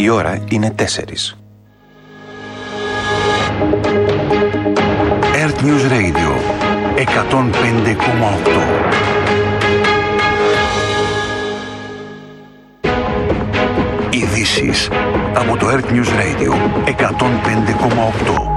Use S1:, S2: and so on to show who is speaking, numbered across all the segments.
S1: Η ώρα είναι 4. Earth News Radio 105,8. Ειδήσεις από το Earth News Radio 105,8.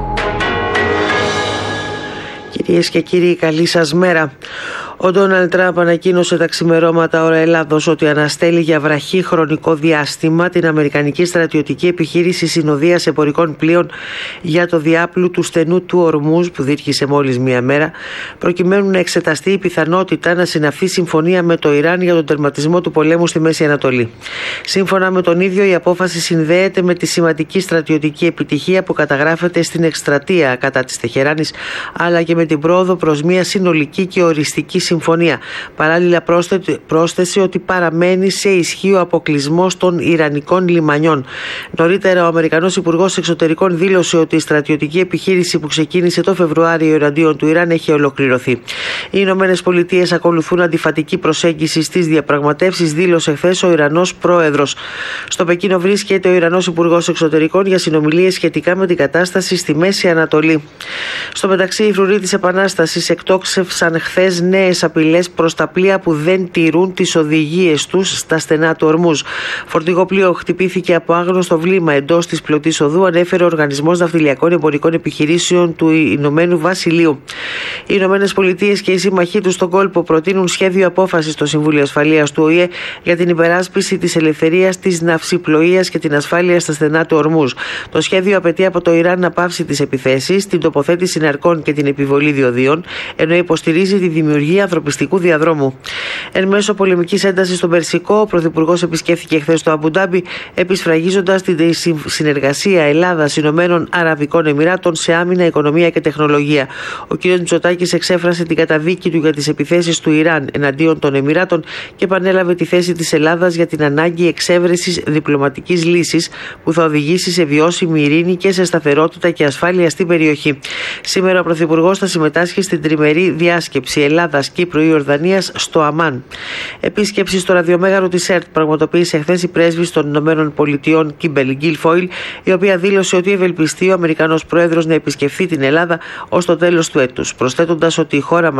S2: Κυρίες και κύριοι, καλή σας μέρα. Ο Ντόναλντ Τραμπ ανακοίνωσε τα ξημερώματα ώρα Ελλάδος ότι αναστέλει για βραχή χρονικό διάστημα την αμερικανική στρατιωτική επιχείρηση συνοδείας εμπορικών πλοίων για το διάπλου του στενού του Ορμούζ που διήρκησε μόλις μία μέρα, προκειμένου να εξεταστεί η πιθανότητα να συναυθεί συμφωνία με το Ιράν για τον τερματισμό του πολέμου στη Μέση Ανατολή. Σύμφωνα με τον ίδιο, η απόφαση συνδέεται με τη σημαντική στρατιωτική επιτυχία που καταγράφεται στην εκστρατεία κατά της Τεχεράνης, αλλά και με την πρόοδο προς μια συνολική και οριστική συμφωνία. Παράλληλα, πρόσθεσε ότι παραμένει σε ισχύ ο αποκλεισμός των Ιρανικών λιμανιών. Νωρίτερα, ο Αμερικανός Υπουργός Εξωτερικών δήλωσε ότι η στρατιωτική επιχείρηση που ξεκίνησε το Φεβρουάριο εναντίον του Ιράν έχει ολοκληρωθεί. Οι Ηνωμένες Πολιτείες ακολουθούν αντιφατική προσέγγιση στις διαπραγματεύσεις, δήλωσε χθες ο Ιρανός πρόεδρος. Στο Πεκίνο βρίσκεται ο Ιρανός Υπουργός Εξωτερικών για συνομιλίες σχετικά με την κατάσταση στη Μέση Ανατολή. Στο μεταξύ, οι φρουροί της Επανάστασης εκτόξευσαν χθες νέες απειλές προς τα πλοία που δεν τηρούν τις οδηγίες τους στα στενά του Ορμούζ. Φορτηγό πλοίο χτυπήθηκε από άγνωστο βλήμα εντός της πλωτής οδού, ανέφερε ο Οργανισμός Ναυτιλιακών Εμπορικών Επιχειρήσεων του Ηνωμένου Βασιλείου. Οι Ηνωμένες Πολιτείες και οι σύμμαχοί τους στον κόλπο προτείνουν σχέδιο απόφασης στο Συμβούλιο Ασφαλείας του ΟΗΕ για την υπεράσπιση της ελευθερίας της ναυσιπλοείας και την ασφάλεια στα στενά του Ορμούζ. Το σχέδιο απαιτεί από το Ιράν να πάυσει τις επιθέσεις, την τοποθέτηση ναρκών και την επιβολή διοδίων, ενώ υποστηρίζει τη δημιουργία ανθρωπιστικού διαδρόμου. Εν μέσω πολεμικής έντασης στον Περσικό, ο Πρωθυπουργός επισκέφθηκε χθες το Αμπουντάμπι, επισφραγίζοντας την συνεργασία Ελλάδας-Ηνωμένων Αραβικών Εμιράτων σε άμυνα, οικονομία και τεχνολογία. Ο κ. Μητσοτάκης εξέφρασε την καταδίκη του για τις επιθέσεις του Ιράν εναντίον των Εμιράτων και επανέλαβε τη θέση της Ελλάδας για την ανάγκη εξέβρεσης διπλωματικής λύσης που θα οδηγήσει σε βιώσιμη ειρήνη και σε σταθερότητα και ασφάλεια στην περιοχή. Σήμερα ο Πρωθυπουργός θα συμμετάσχει στην τριμερή διάσκεψη Ελλάδας, Κύπρου ή Ορδανίας στο Αμάν. Επίσκεψη στο ραδιομέγαρο της ΕΡΤ πραγματοποίησε χθες η πρέσβης των Ηνωμένων Πολιτειών Κίμπελ Γκίλφοιλ, η οποία δήλωσε ότι ευελπιστεί ο Αμερικανός Πρόεδρος να επισκεφθεί την Ελλάδα ως το τέλος του έτους, προσθέτοντας ότι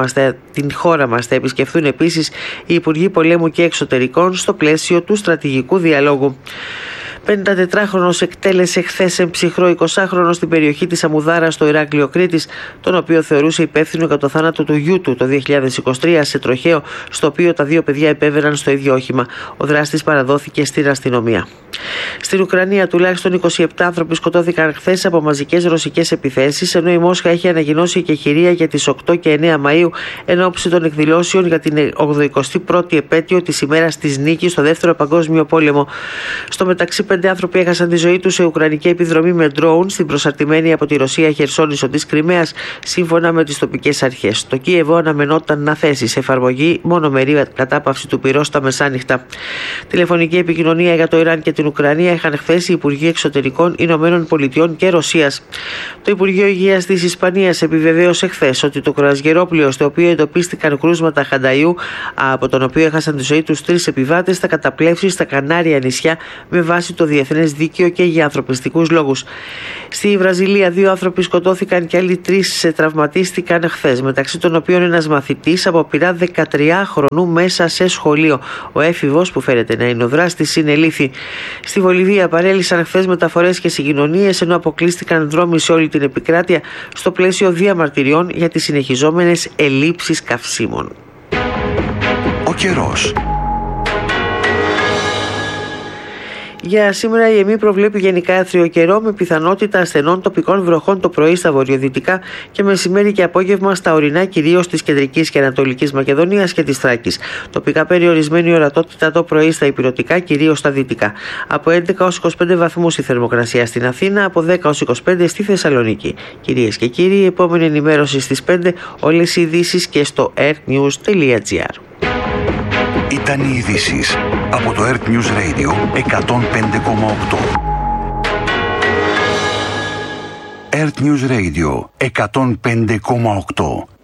S2: την χώρα μας θα επισκεφθούν επίσης οι Υπουργοί Πολέμου και Εξωτερικών στο πλαίσιο του στρατηγικού διαλόγου. 54χρονος εκτέλεσε χθες ψυχρό 20χρονο στην περιοχή της Αμουδάρα στο Ηράκλειο Κρήτης, τον οποίο θεωρούσε υπεύθυνο για το θάνατο του γιού του το 2023 σε τροχαίο, στο οποίο τα δύο παιδιά επέβαιναν στο ίδιο όχημα. Ο δράστης παραδόθηκε στην αστυνομία. Στην Ουκρανία, τουλάχιστον 27 άνθρωποι σκοτώθηκαν χθες από μαζικές ρωσικές επιθέσεις, ενώ η Μόσχα έχει ανακοινώσει και χειρία για τις 8 και 9 Μαΐου εν ώψη των εκδηλώσεων για την 81η επέτειο της ημέρας της νίκης στο Δεύτερο Παγκόσμιο Πόλεμο. Στο μεταξύ, 5 άνθρωποι έχασαν τη ζωή τους σε ουκρανική επιδρομή με ντρόουν στην προσαρτημένη από τη Ρωσία Χερσόνησο της Κριμαίας, σύμφωνα με τις τοπικές αρχές. Το Κίεβο αναμενόταν να θέσει σε εφαρμογή μονομερή κατάπαυση του πυρός στα μεσάνυχτα. Τηλεφωνική επικοινωνία για το Ιράν και την Ουκρανία είχαν χθες οι Υπουργοί Εξωτερικών Ηνωμένων Πολιτειών και Ρωσίας. Το Υπουργείο Υγείας της Ισπανίας επιβεβαίωσε χθες ότι το κρουαζιερόπλοιο στο οποίο εντοπίστηκαν κρούσματα χανταϊού, από τον οποίο έχασαν τη ζωή τους 3 επιβάτες, θα καταπλέψει στα Κανάρια νησιά με βάση το διεθνές δίκαιο και για ανθρωπιστικούς λόγους. Στη Βραζιλία, 2 άνθρωποι σκοτώθηκαν και άλλοι 3 τραυματίστηκαν χθες, μεταξύ των οποίων ένας μαθητής από πειρά 13χρονου μέσα σε σχολείο. Ο έφηβος, που φαίνεται να είναι ο δράστης, συνελήφθη. Στη Βολιβία παρέλυσαν χθες μεταφορές και συγκοινωνίες, ενώ αποκλείστηκαν δρόμοι σε όλη την επικράτεια στο πλαίσιο διαμαρτυριών για τις συνεχιζόμενες ελλείψεις καυσίμων.
S1: Ο καιρός.
S2: Για σήμερα η ΕΜΗ προβλέπει γενικά άθριο καιρό με πιθανότητα ασθενών τοπικών βροχών το πρωί στα βορειοδυτικά και μεσημέρι και απόγευμα στα ορεινά, κυρίως της Κεντρικής και Ανατολικής Μακεδονίας και της Θράκης. Τοπικά περιορισμένη ορατότητα το πρωί στα ηπειρωτικά, κυρίως στα δυτικά. Από 11 ως 25 βαθμούς η θερμοκρασία στην Αθήνα, από 10 ως 25 στη Θεσσαλονίκη. Κυρίες και κύριοι, η επόμενη ενημέρωση στις 5, όλες οι ειδήσεις και στο airnews.gr.
S1: Ήταν οι ειδήσεις από το Earth News Radio 105,8. Earth News Radio 105,8.